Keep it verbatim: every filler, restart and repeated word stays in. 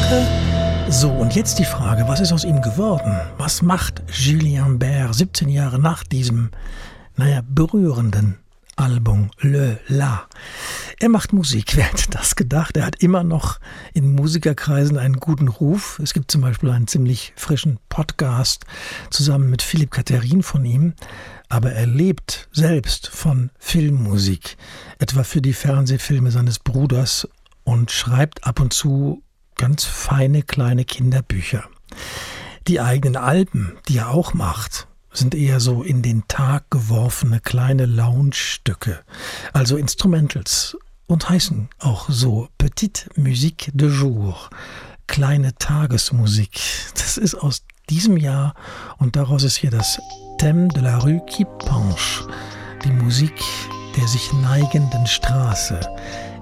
So, und jetzt die Frage, was ist aus ihm geworden? Was macht Julien Bert siebzehn Jahre nach diesem, naja, berührenden Album Le La? Er macht Musik, wer hätte das gedacht? Er hat immer noch in Musikerkreisen einen guten Ruf. Es gibt zum Beispiel einen ziemlich frischen Podcast zusammen mit Philipp Katterin von ihm. Aber er lebt selbst von Filmmusik, etwa für die Fernsehfilme seines Bruders, und schreibt ab und zu ganz feine kleine Kinderbücher. Die eigenen Alben, die er auch macht, sind eher so in den Tag geworfene kleine Lounge-Stücke, also Instrumentals, und heißen auch so Petite Musique de Jour, kleine Tagesmusik. Das ist aus diesem Jahr und daraus ist hier das Thème de la rue qui penche, die Musik der sich neigenden Straße.